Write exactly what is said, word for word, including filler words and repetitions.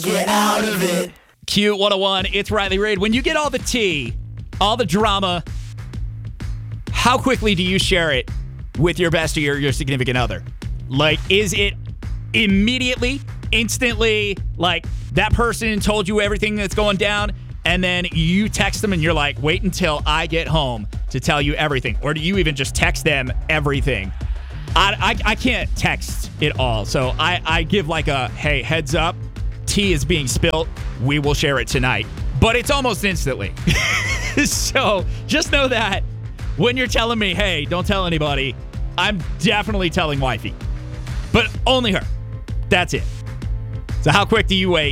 Get out of it. Q one oh one, it's Riley Reid. When you get all the tea, all the drama, how quickly do you share it with your bestie or your significant other? Like, is it immediately, instantly, like that person told you everything that's going down, and then you text them and you're like, wait until I get home to tell you everything? Or do you even just text them everything? I, I, I can't text it all. So I, I give like a, hey, heads up, tea is being spilt. We will share it tonight. But it's almost instantly. So just know that when you're telling me, hey, don't tell anybody, I'm definitely telling wifey. But only her. That's it. So how quick do you wait